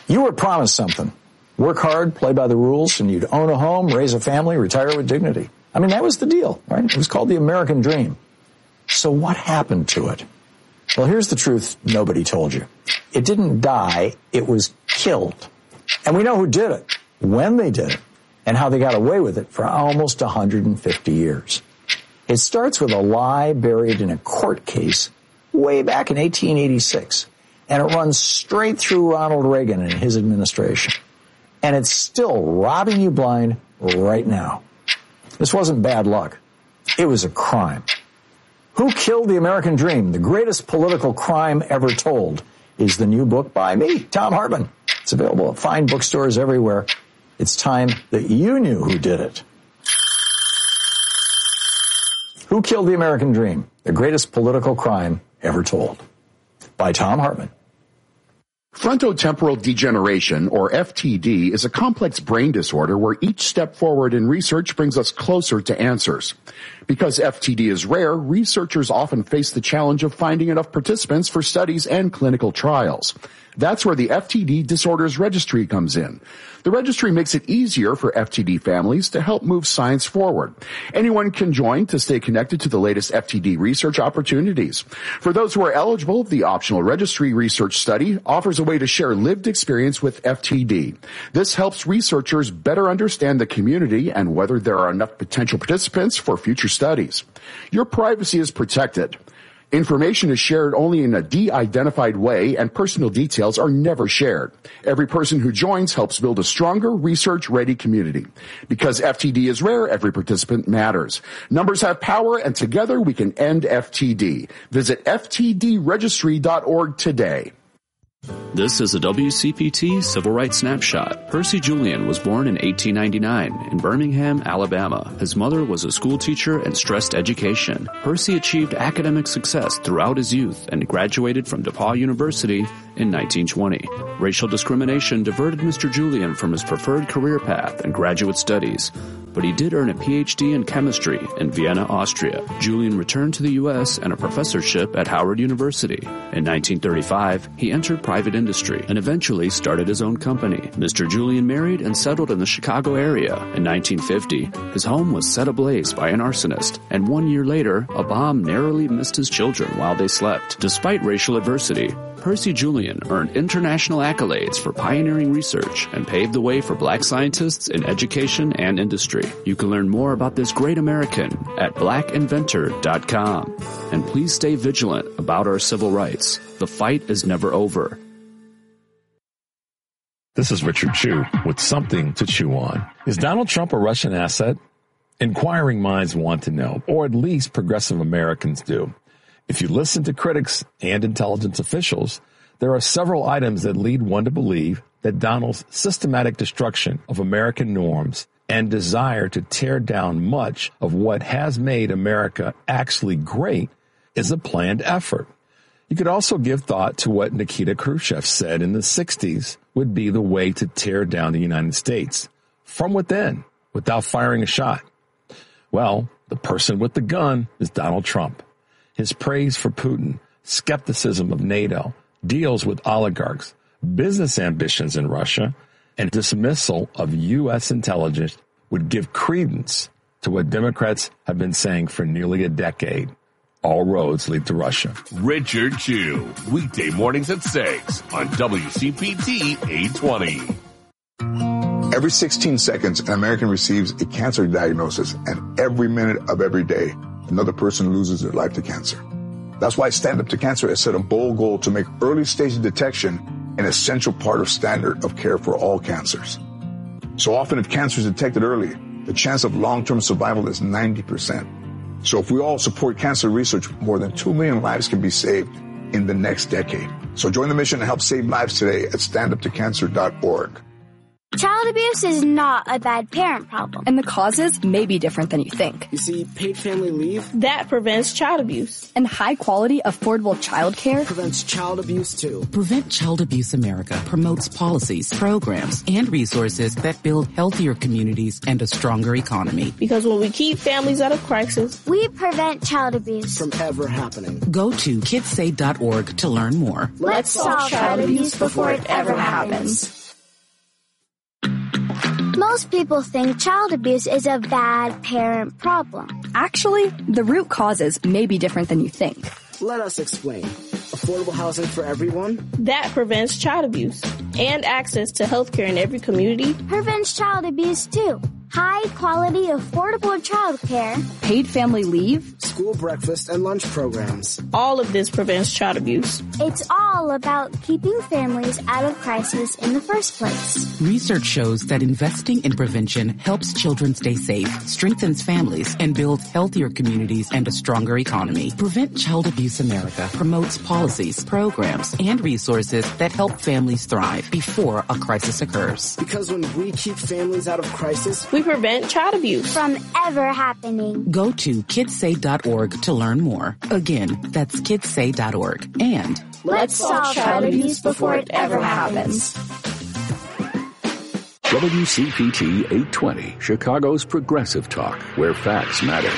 You were promised something. Work hard, play by the rules, and you'd own a home, raise a family, retire with dignity. I mean, that was the deal, right? It was called the American dream. So what happened to it? Well, here's the truth nobody told you. It didn't die, it was killed. And we know who did it, when they did it, and how they got away with it for almost 150 years. It starts with a lie buried in a court case way back in 1886, and it runs straight through Ronald Reagan and his administration. And it's still robbing you blind right now. This wasn't bad luck. It was a crime. Who Killed the American Dream? The Greatest Political Crime Ever Told is the new book by me, Thom Hartmann. It's available at fine bookstores everywhere. It's time that you knew who did it. Who Killed the American Dream? The Greatest Political Crime Ever Told by Thom Hartmann. Frontotemporal degeneration, or FTD, is a complex brain disorder where each step forward in research brings us closer to answers. Because FTD is rare, researchers often face the challenge of finding enough participants for studies and clinical trials. That's where the FTD Disorders Registry comes in. The registry makes it easier for FTD families to help move science forward. Anyone can join to stay connected to the latest FTD research opportunities. For those who are eligible, the optional registry research study offers a way to share lived experience with FTD. This helps researchers better understand the community and whether there are enough potential participants for future studies. Your privacy is protected. Information is shared only in a de-identified way, and personal details are never shared. Every person who joins helps build a stronger, research-ready community. Because FTD is rare, every participant matters. Numbers have power, and together we can end FTD. Visit ftdregistry.org today. This is a WCPT Civil Rights Snapshot. Percy Julian was born in 1899 in Birmingham, Alabama. His mother was a school teacher and stressed education. Percy achieved academic success throughout his youth and graduated from DePauw University in 1920. Racial discrimination diverted Mr. Julian from his preferred career path and graduate studies, but he did earn a PhD in chemistry in Vienna, Austria. Julian returned to the U.S. and a professorship at Howard University. In 1935, he entered private industry and eventually started his own company. Mr. Julian married and settled in the Chicago area. In 1950, his home was set ablaze by an arsonist, and 1 year later, a bomb narrowly missed his children while they slept. Despite racial adversity, Percy Julian earned international accolades for pioneering research and paved the way for black scientists in education and industry. You can learn more about this great American at blackinventor.com. And please stay vigilant about our civil rights. The fight is never over. This is Richard Chu with something to chew on. Is Donald Trump a Russian asset? Inquiring minds want to know, or at least progressive Americans do. If you listen to critics and intelligence officials, there are several items that lead one to believe that Donald's systematic destruction of American norms and desire to tear down much of what has made America actually great is a planned effort. You could also give thought to what Nikita Khrushchev said in the 60s would be the way to tear down the United States from within without firing a shot. Well, the person with the gun is Donald Trump. His praise for Putin, skepticism of NATO, deals with oligarchs, business ambitions in Russia, and dismissal of U.S. intelligence would give credence to what Democrats have been saying for nearly a decade. All roads lead to Russia. Richard Chu, weekday mornings at 6 on WCPT 820. Every 16 seconds, an American receives a cancer diagnosis, and every minute of every day, another person loses their life to cancer. That's why Stand Up to Cancer has set a bold goal to make early stage detection an essential part of standard of care for all cancers. So often, if cancer is detected early, the chance of long-term survival is 90%. So if we all support cancer research, more than 2 million lives can be saved in the next decade. So join the mission to help save lives today at standuptocancer.org. Child abuse is not a bad parent problem. And the causes may be different than you think. You see, paid family leave, that prevents child abuse. And high-quality, affordable child care prevents child abuse, too. Prevent Child Abuse America promotes policies, programs, and resources that build healthier communities and a stronger economy. Because when we keep families out of crisis, we prevent child abuse from ever happening. Go to kidssay.org to learn more. Let's solve child abuse before it ever happens. Most people think child abuse is a bad parent problem. Actually, the root causes may be different than you think. Let us explain. Affordable housing for everyone, that prevents child abuse. And access to health care in every community prevents child abuse too. High-quality, affordable child care, paid family leave, school breakfast and lunch programs. All of this prevents child abuse. It's all about keeping families out of crisis in the first place. Research shows that investing in prevention helps children stay safe, strengthens families, and builds healthier communities and a stronger economy. Prevent Child Abuse America promotes policies, programs, and resources that help families thrive before a crisis occurs. Because when we keep families out of crisis, we prevent child abuse from ever happening. Go to kidssay.org to learn more. Again, that's kidssay.org. And let's solve child abuse before it ever happens. WCPT 820, Chicago's progressive talk, where facts matter.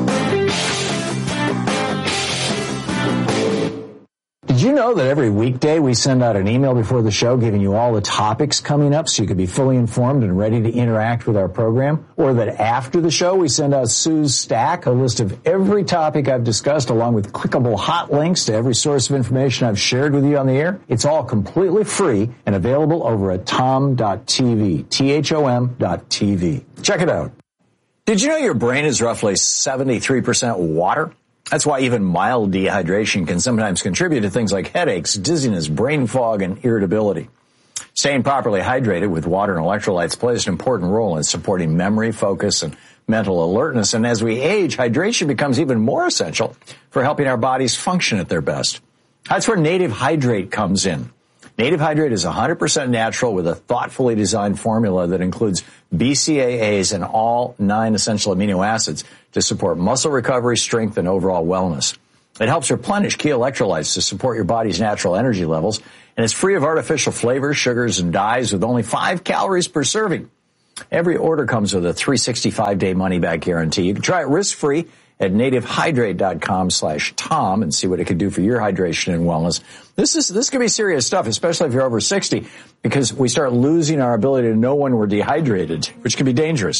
Did you know that every weekday we send out an email before the show giving you all the topics coming up so you can be fully informed and ready to interact with our program? Or that after the show we send out Sue's Stack, a list of every topic I've discussed along with clickable hot links to every source of information I've shared with you on the air? It's all completely free and available over at tom.tv, THOM.tv. Check it out. Did you know your brain is roughly 73% water? That's why even mild dehydration can sometimes contribute to things like headaches, dizziness, brain fog, and irritability. Staying properly hydrated with water and electrolytes plays an important role in supporting memory, focus, and mental alertness. And as we age, hydration becomes even more essential for helping our bodies function at their best. That's where Native Hydrate comes in. Native Hydrate is 100% natural with a thoughtfully designed formula that includes BCAAs and all 9 essential amino acids to support muscle recovery, strength, and overall wellness. It helps replenish key electrolytes to support your body's natural energy levels, and it's free of artificial flavors, sugars, and dyes with only 5 calories per serving. Every order comes with a 365-day money-back guarantee. You can try it risk-free at nativehydrate.com/Tom and see what it can do for your hydration and wellness. This could be serious stuff, especially if you're over 60, because we start losing our ability to know when we're dehydrated, which can be dangerous.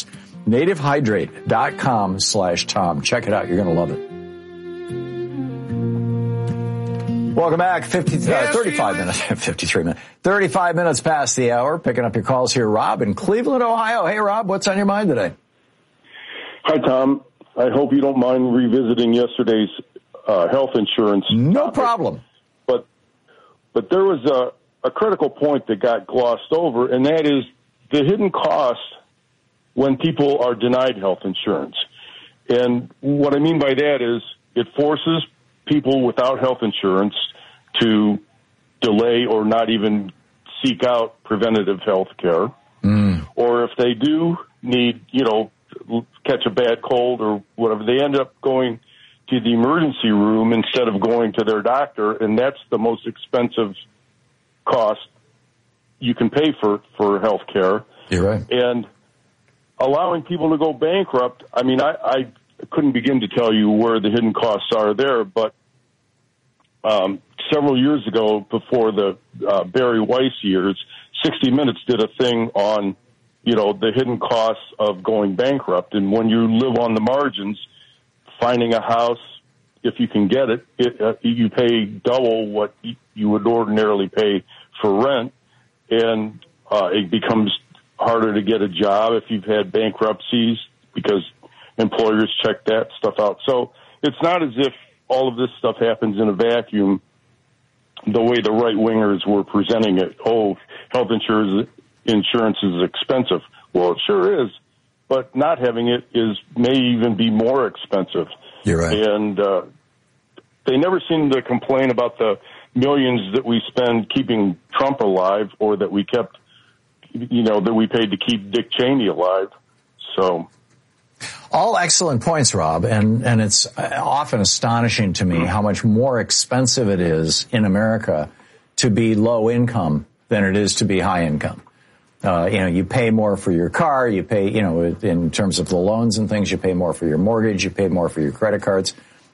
nativehydrate.com/Tom. Check it out. You're going to love it. Welcome back. 35 minutes, 53 minutes, 35 minutes past the hour. Picking up your calls here. Rob in Cleveland, Ohio. Hey, Rob, what's on your mind today? Hi, Tom. I hope you don't mind revisiting yesterday's health insurance. No problem. But there was a critical point that got glossed over, and that is the hidden cost when people are denied health insurance. And what I mean by that is it forces people without health insurance to delay or not even seek out preventative health care. Or if they do need, catch a bad cold or whatever, they end up going to the emergency room instead of going to their doctor, and that's the most expensive cost you can pay for health care. You're right. And allowing people to go bankrupt, I mean, I couldn't begin to tell you where the hidden costs are there, but several years ago, before the Barry Weiss years, 60 Minutes did a thing on the hidden costs of going bankrupt. And when you live on the margins, finding a house, if you can get it, you pay double what you would ordinarily pay for rent. And it becomes harder to get a job if you've had bankruptcies because employers check that stuff out. So it's not as if all of this stuff happens in a vacuum the way the right-wingers were presenting it. Oh, health insurance is expensive. Well, it sure is, but not having it may even be more expensive. You're right. And they never seem to complain about the millions that we spend keeping Trump alive, or that we kept, that we paid to keep Dick Cheney alive. So, all excellent points, Rob, and it's often astonishing to me how much more expensive it is in America to be low income than it is to be high income. You pay more for your car, you pay, in terms of the loans and things, you pay more for your mortgage, you pay more for your credit cards.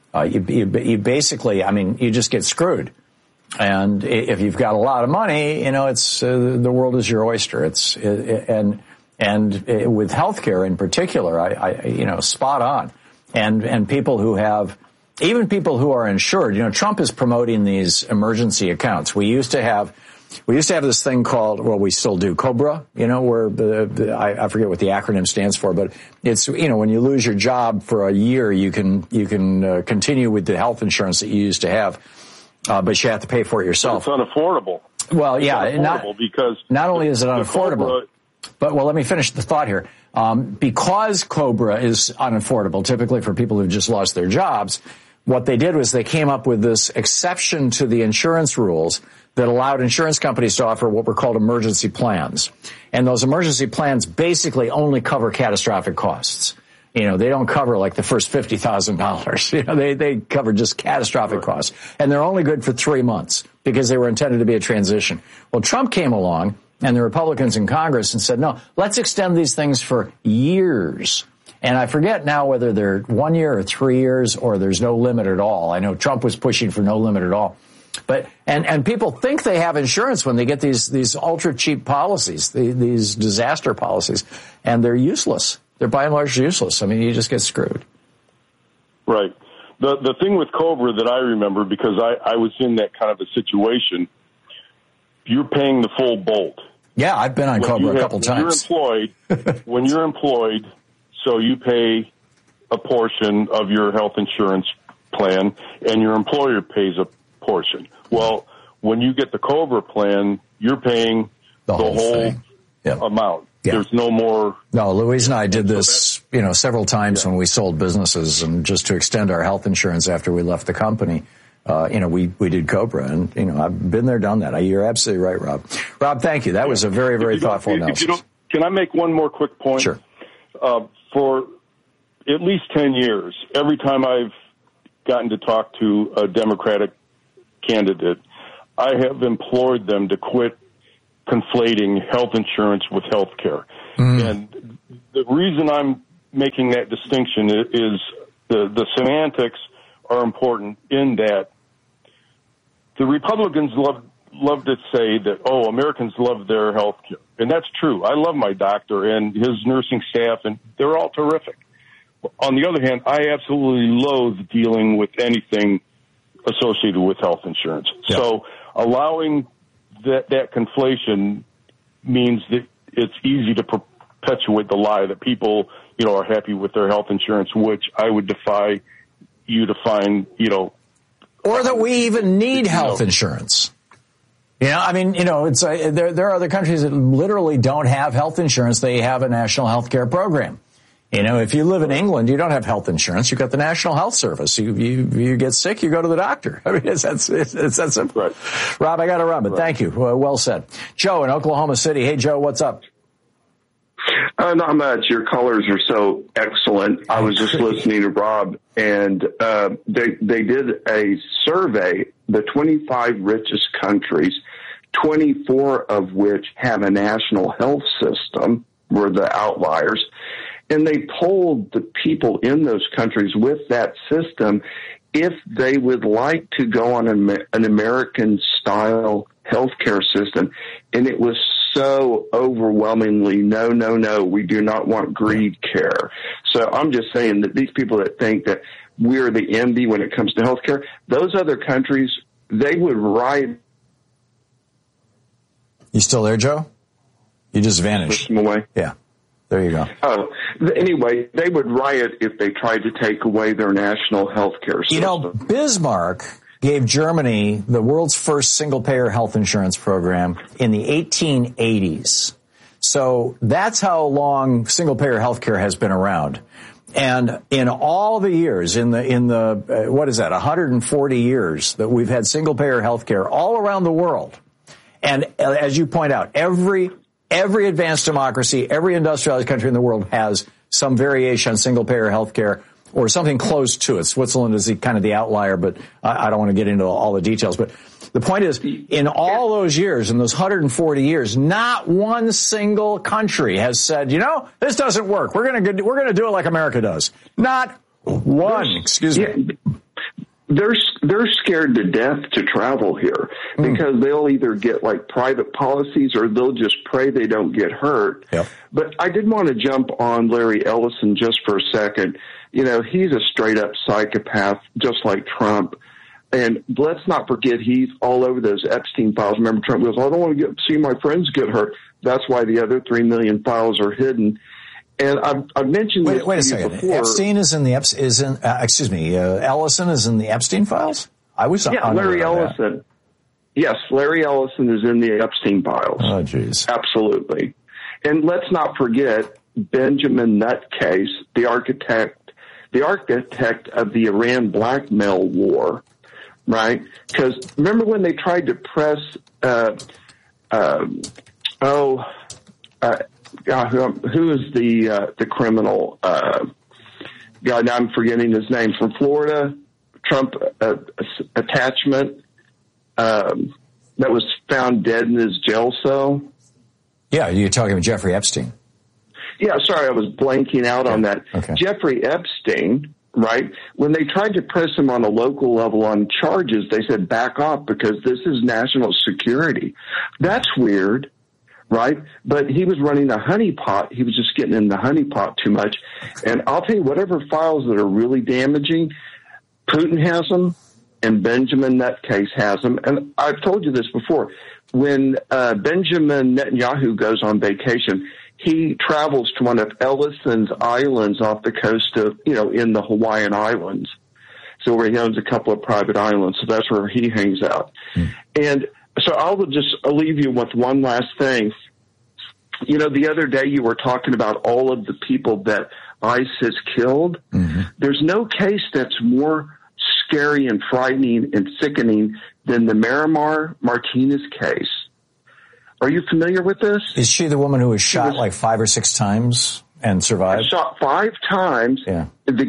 You basically, you just get screwed. And if you've got a lot of money, it's the world is your oyster. And with healthcare in particular, I spot on. And people who have, even people who are insured, Trump is promoting these emergency accounts. We used to have this thing called, well, we still do, COBRA, where I forget what the acronym stands for, but it's, when you lose your job for a year, you can continue with the health insurance that you used to have, but you have to pay for it yourself. It's unaffordable. Well, yeah, because not only is it unaffordable, but let me finish the thought here. Because COBRA is unaffordable, typically for people who've just lost their jobs, what they did was they came up with this exception to the insurance rules that allowed insurance companies to offer what were called emergency plans. And those emergency plans basically only cover catastrophic costs. They don't cover like the first $50,000. They cover just catastrophic costs. And they're only good for 3 months because they were intended to be a transition. Well, Trump came along and the Republicans in Congress and said, no, let's extend these things for years. And I forget now whether they're 1 year or 3 years or there's no limit at all. I know Trump was pushing for no limit at all. But, and people think they have insurance when they get these ultra cheap policies, these disaster policies, and they're useless. They're by and large useless. You just get screwed. Right. The thing with COBRA that I remember, because I was in that kind of a situation, you're paying the full bolt. Yeah, I've been on COBRA a couple times. When you're employed, so you pay a portion of your health insurance plan, and your employer pays a portion. Well, when you get the COBRA plan, you're paying the whole amount. Yeah. There's no more. No, Louise and I did this, several times when we sold businesses, and just to extend our health insurance after we left the company. We did COBRA, and, I've been there, done that. You're absolutely right, Rob. Rob, thank you. That was a very, very thoughtful analysis. Can I make one more quick point? Sure. For at least 10 years, every time I've gotten to talk to a Democratic candidate, I have implored them to quit conflating health insurance with health care. And the reason I'm making that distinction is the semantics are important in that the Republicans love to say that, Americans love their health care. And that's true. I love my doctor and his nursing staff, and they're all terrific. On the other hand, I absolutely loathe dealing with anything associated with health insurance. Yeah. So allowing that conflation means that it's easy to perpetuate the lie that people, are happy with their health insurance, which I would defy you to find, or that we even need health insurance. It's there are other countries that literally don't have health insurance. They have a national health care program. If you live in England, you don't have health insurance. You've got the National Health Service. You get sick, you go to the doctor. It's that simple. Right. Rob, I got to run, but thank you. Well said. Joe in Oklahoma City. Hey, Joe, what's up? Not much. Your colors are so excellent. I was just listening to Rob, and they did a survey, the 25 richest countries, 24 of which have a national health system, were the outliers. And they polled the people in those countries with that system if they would like to go on an American-style healthcare system. And it was so overwhelmingly, no, we do not want greed care. So I'm just saying that these people that think that we're the envy when it comes to healthcare, those other countries, they would riot. You still there, Joe? You just vanished. Push them away. Yeah. There you go. Anyway, they would riot if they tried to take away their national health care system. Bismarck gave Germany the world's first single-payer health insurance program in the 1880s. So that's how long single-payer health care has been around. And in all the years, in the what is that, 140 years that we've had single-payer health care all around the world. And as you point out, every Every advanced democracy, every industrialized country in the world has some variation on single-payer health care or something close to it. Switzerland is kind of the outlier, but I don't want to get into all the details. But the point is, in all those years, in those 140 years, not one single country has said, this doesn't work. We're going to do it like America does. Not one. Excuse me. They're scared to death to travel here because they'll either get like private policies or they'll just pray they don't get hurt. Yep. But I did want to jump on Larry Ellison just for a second. He's a straight up psychopath, just like Trump. And let's not forget he's all over those Epstein files. Remember, Trump goes, I don't want to see my friends get hurt. That's why the other 3 million files are hidden. And I've mentioned this wait a second. before. Epstein is in the Ellison is in the Epstein files? Larry Ellison. Yes, Larry Ellison is in the Epstein files. Oh, jeez. Absolutely. And let's not forget Benjamin Nutcase, the architect of the Iran blackmail war, right? Because remember when they tried to press, who is the criminal guy? Now I'm forgetting his name, from Florida, Trump attachment that was found dead in his jail cell. Yeah, you're talking about Jeffrey Epstein. Yeah, sorry, I was blanking out on that. Okay. Jeffrey Epstein, right? When they tried to press him on a local level on charges, they said back off because this is national security. That's weird. Right? But he was running a honeypot. He was just getting in the honeypot too much. And I'll tell you, whatever files that are really damaging, Putin has them and Benjamin Nutcase has them. And I've told you this before. When Benjamin Netanyahu goes on vacation, he travels to one of Ellison's islands off the coast of, in the Hawaiian Islands. So where he owns a couple of private islands. So that's where he hangs out. And so I'll leave you with one last thing. The other day you were talking about all of the people that ICE has killed. Mm-hmm. There's no case that's more scary and frightening and sickening than the Miramar Martinez case. Are you familiar with this? Is she the woman who was shot like 5 or 6 times and survived? Shot 5 times. Yeah. The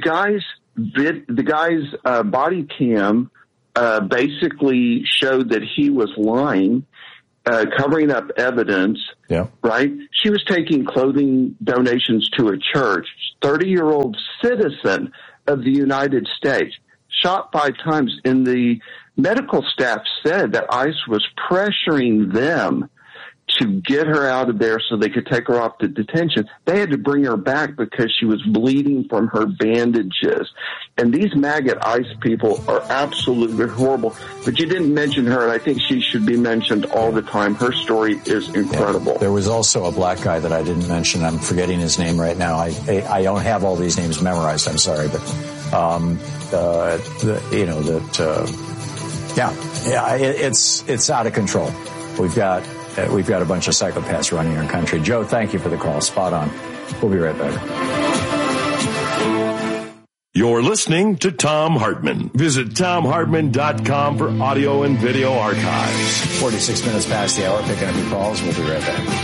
guy's body cam basically showed that he was lying, covering up evidence. Yeah. Right? She was taking clothing donations to a church. 30-year-old citizen of the United States, shot 5 times. And the medical staff said that ICE was pressuring them to get her out of there so they could take her off the detention. They had to bring her back because she was bleeding from her bandages. And these maggot ICE people are absolutely horrible. But you didn't mention her, and I think she should be mentioned all the time. Her story is incredible. Yeah. There was also a black guy that I didn't mention. I'm forgetting his name right now. I don't have all these names memorized. I'm sorry, but it's out of control. We've got a bunch of psychopaths running our country. Joe, thank you for the call. Spot on. We'll be right back. You're listening to Thom Hartmann. Visit ThomHartmann.com for audio and video archives. 46 minutes past the hour, picking up your calls. We'll be right back.